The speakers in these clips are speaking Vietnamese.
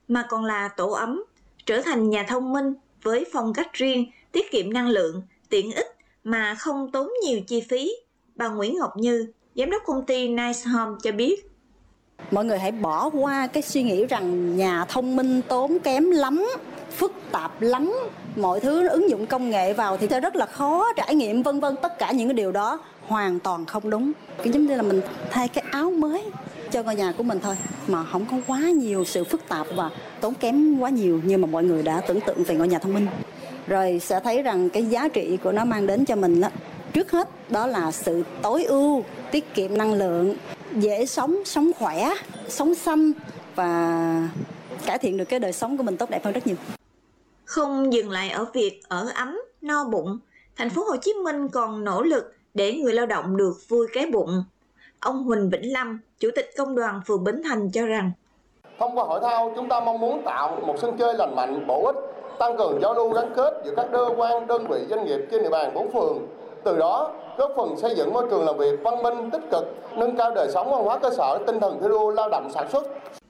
mà còn là tổ ấm, trở thành nhà thông minh với phong cách riêng, tiết kiệm năng lượng, tiện ích mà không tốn nhiều chi phí. Bà Nguyễn Ngọc Như, giám đốc công ty Nice Home cho biết. Mọi người hãy bỏ qua cái suy nghĩ rằng nhà thông minh tốn kém lắm, phức tạp lắm, mọi thứ ứng dụng công nghệ vào thì sẽ rất là khó trải nghiệm vân vân. Tất cả những cái điều đó hoàn toàn không đúng. Cái giống như là mình thay cái áo mới cho ngôi nhà của mình thôi, mà không có quá nhiều sự phức tạp và tốn kém quá nhiều như mà mọi người đã tưởng tượng về ngôi nhà thông minh. Rồi sẽ thấy rằng cái giá trị của nó mang đến cho mình đó, trước hết đó là sự tối ưu, tiết kiệm năng lượng, dễ sống, sống khỏe, sống xanh và cải thiện được cái đời sống của mình tốt đẹp hơn rất nhiều. Không dừng lại ở việc ở ấm, no bụng, thành phố Hồ Chí Minh còn nỗ lực để người lao động được vui cái bụng. Ông Huỳnh Vĩnh Lâm, Chủ tịch Công đoàn phường Bến Thành cho rằng, thông qua hội thao, chúng ta mong muốn tạo một sân chơi lành mạnh, bổ ích, tăng cường giao lưu gắn kết giữa các cơ quan, đơn vị, doanh nghiệp trên địa bàn 4 phường. Từ đó, góp phần xây dựng môi trường làm việc văn minh, tích cực, nâng cao đời sống văn hóa cơ sở, tinh thần thi đua lao động sản xuất.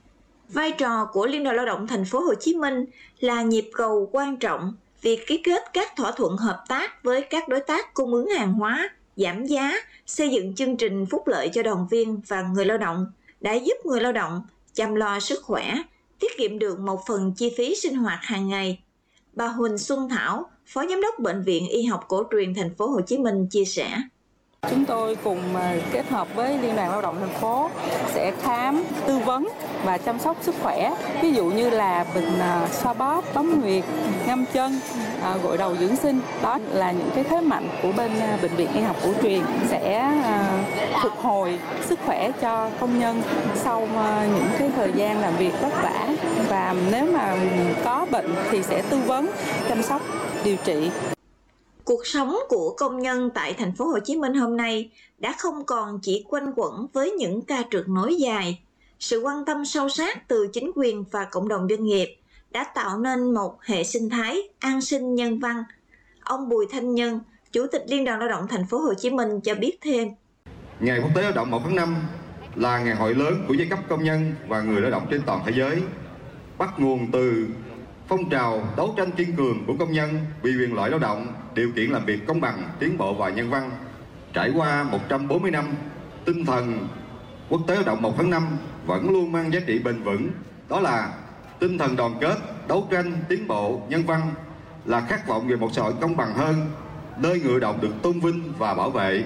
Vai trò của Liên đoàn Lao động thành phố Hồ Chí Minh là nhịp cầu quan trọng. Việc ký kết các thỏa thuận hợp tác với các đối tác cung ứng hàng hóa, giảm giá, xây dựng chương trình phúc lợi cho đoàn viên và người lao động đã giúp người lao động chăm lo sức khỏe, tiết kiệm được một phần chi phí sinh hoạt hàng ngày. Bà Huỳnh Xuân Thảo, Phó Giám đốc Bệnh viện Y học Cổ truyền thành phố Hồ Chí Minh chia sẻ. Chúng tôi cùng kết hợp với Liên đoàn Lao động thành phố sẽ khám, tư vấn và chăm sóc sức khỏe. Ví dụ như là bệnh xoa bóp, bấm nguyệt, ngâm chân, gội đầu dưỡng sinh. Đó là những cái thế mạnh của bên Bệnh viện Y học Cổ truyền sẽ phục hồi sức khỏe cho công nhân sau những cái thời gian làm việc vất vả. Và nếu mà có bệnh thì sẽ tư vấn, chăm sóc, điều trị. Cuộc sống của công nhân tại thành phố Hồ Chí Minh hôm nay đã không còn chỉ quanh quẩn với những ca trượt nối dài. Sự quan tâm sâu sát từ chính quyền và cộng đồng doanh nghiệp đã tạo nên một hệ sinh thái an sinh nhân văn. Ông Bùi Thanh Nhân, Chủ tịch Liên đoàn Lao động thành phố Hồ Chí Minh cho biết thêm. Ngày Quốc tế Lao động 1 tháng 5 là ngày hội lớn của giai cấp công nhân và người lao động trên toàn thế giới. Bắt nguồn từ phong trào đấu tranh kiên cường của công nhân vì quyền lợi lao động, điều kiện làm việc công bằng, tiến bộ và nhân văn. Trải qua 140 năm, tinh thần Quốc tế Lao động 1 tháng 5 vẫn luôn mang giá trị bền vững. Đó là tinh thần đoàn kết, đấu tranh, tiến bộ, nhân văn, là khát vọng về một xã hội công bằng hơn, nơi người lao động được tôn vinh và bảo vệ.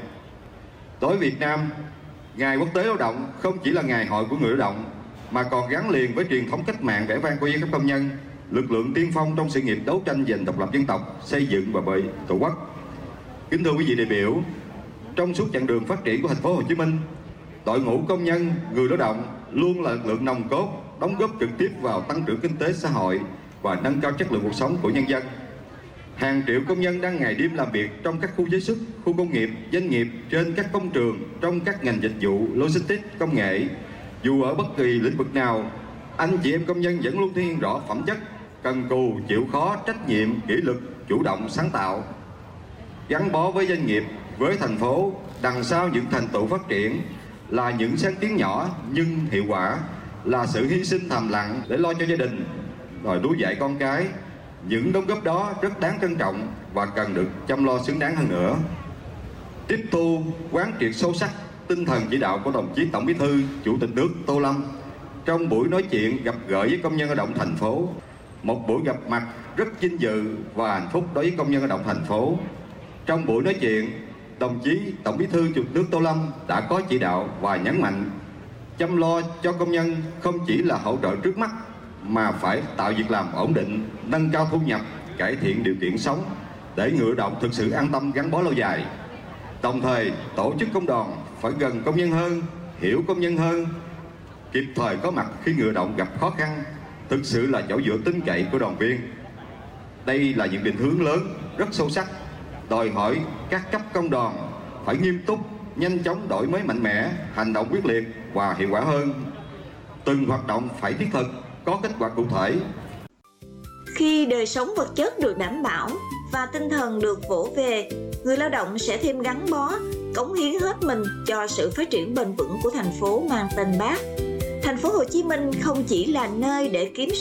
Đối với Việt Nam, Ngày Quốc tế Lao động không chỉ là ngày hội của người lao động, mà còn gắn liền với truyền thống cách mạng vẻ vang của giai cấp công nhân, lực lượng tiên phong trong sự nghiệp đấu tranh giành độc lập dân tộc, xây dựng và bảo vệ Tổ quốc. Kính thưa quý vị đại biểu, trong suốt chặng đường phát triển của thành phố Hồ Chí Minh, đội ngũ công nhân, người lao động luôn là lực lượng nòng cốt, đóng góp trực tiếp vào tăng trưởng kinh tế xã hội và nâng cao chất lượng cuộc sống của nhân dân. Hàng triệu công nhân đang ngày đêm làm việc trong các khu chế xuất, khu công nghiệp, doanh nghiệp, trên các công trường, trong các ngành dịch vụ, logistics, công nghệ. Dù ở bất kỳ lĩnh vực nào, anh chị em công nhân vẫn luôn thể hiện rõ phẩm chất cần cù, chịu khó, trách nhiệm, kỷ luật, chủ động, sáng tạo, gắn bó với doanh nghiệp, với thành phố. Đằng sau những thành tựu phát triển là những sáng kiến nhỏ nhưng hiệu quả, là sự hy sinh thầm lặng để lo cho gia đình, rồi nuôi dạy con cái. Những đóng góp đó rất đáng trân trọng và cần được chăm lo xứng đáng hơn nữa. Tiếp thu, quán triệt sâu sắc tinh thần chỉ đạo của đồng chí Tổng Bí thư, Chủ tịch nước Tô Lâm trong buổi nói chuyện gặp gỡ với công nhân lao động thành phố. Một buổi gặp mặt rất vinh dự và hạnh phúc đối với công nhân lao động thành phố. Trong buổi nói chuyện, đồng chí Tổng Bí thư, Chủ tịch nước Tô Lâm đã có chỉ đạo và nhấn mạnh chăm lo cho công nhân không chỉ là hỗ trợ trước mắt, mà phải tạo việc làm ổn định, nâng cao thu nhập, cải thiện điều kiện sống để người lao động thực sự an tâm gắn bó lâu dài. Đồng thời, tổ chức công đoàn phải gần công nhân hơn, hiểu công nhân hơn, kịp thời có mặt khi người lao động gặp khó khăn, thực sự là chỗ dựa tin cậy của đoàn viên. Đây là những định hướng lớn, rất sâu sắc, đòi hỏi các cấp công đoàn phải nghiêm túc, nhanh chóng đổi mới mạnh mẽ, hành động quyết liệt và hiệu quả hơn. Từng hoạt động phải thiết thực, có kết quả cụ thể. Khi đời sống vật chất được đảm bảo và tinh thần được vỗ về, người lao động sẽ thêm gắn bó, cống hiến hết mình cho sự phát triển bền vững của thành phố mang tên Bác. Thành phố Hồ Chí Minh không chỉ là nơi để kiếm